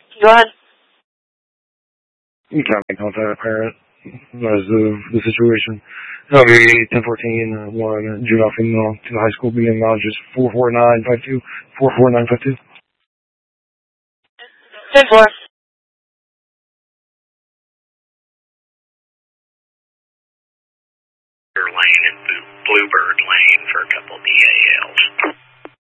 Go ahead. You can't make contact a parent as of the situation. That'll be 1014 1 juvenile female to the high school beginning mileage is 44952. 44952. 10-4. Lane and Bluebird Lane for a couple DALs.